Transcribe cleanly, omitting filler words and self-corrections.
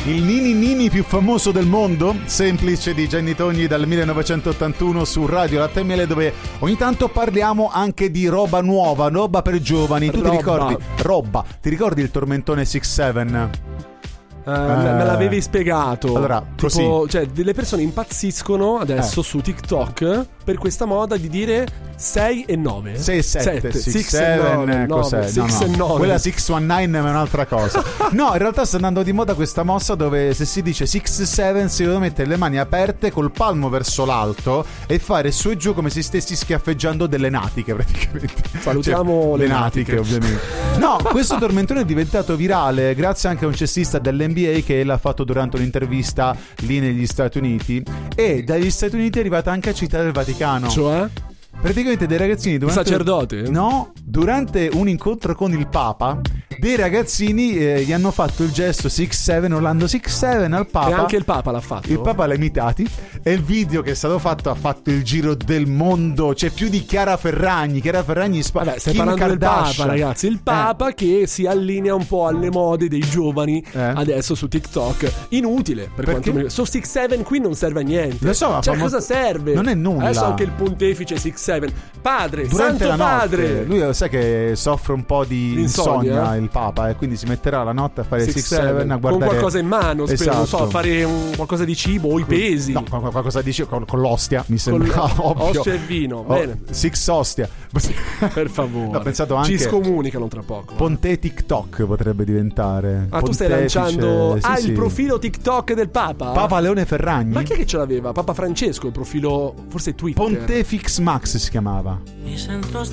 il Nini Nini più famoso del mondo, Semplice di Gianni Togni dal 1981 su Radio Latte e Miele, dove ogni tanto parliamo anche di roba nuova, roba per giovani. Tu ti ricordi? Ti ricordi il tormentone 6-7? Me l'avevi spiegato. Allora, tipo, così. cioè, delle persone impazziscono adesso su TikTok per questa moda di dire 6 e 9. 6 e 7, 6 7, cos'è? 6 e 9. Quella 619 è un'altra cosa. No, in realtà sta andando di moda questa mossa dove se si dice 6-7 si devono mettere le mani aperte col palmo verso l'alto e fare su e giù come se stessi schiaffeggiando delle natiche praticamente. Salutiamo le natiche ovviamente. No, questo tormentone è diventato virale grazie anche a un cestista dell'NBA che l'ha fatto durante un'intervista lì negli Stati Uniti, e dagli Stati Uniti è arrivata anche a Città del Vaticano. Cioè? Praticamente dei ragazzini durante un incontro con il Papa, dei ragazzini gli hanno fatto il gesto 6-7, urlando 6-7 al Papa. E anche il Papa l'ha fatto. Il Papa l'ha imitati e il video che è stato fatto ha fatto il giro del mondo. C'è più di Chiara Ferragni. Vabbè, stai parlando del Papa, ragazzi. Il Papa che si allinea un po' alle mode dei giovani adesso su TikTok. Inutile per quanto mi... So 6-7 qui non serve a niente. Lo so, cioè cosa serve? Non è nulla. Adesso anche il pontefice 6-7. Padre, durante santo la padre. Notte, lui sai che soffre un po' di insonnia il Papa, e quindi si metterà la notte a fare 6-7 a guardare con qualcosa in mano, spero, non so, fare qualcosa di cibo o i pesi. No, qualcosa di cibo con l'ostia, mi sembra ovvio. Ostia e vino, bene. 6 ostia. Per favore. Ho pensato anche ci scomunicano tra poco. Ponte TikTok potrebbe diventare. Tu stai lanciando sì, il profilo TikTok del Papa? Papa Leone Ferragni. Ma chi è che ce l'aveva? Papa Francesco, il profilo, forse Twitter. Pontifex Max si chiamava. Mi sento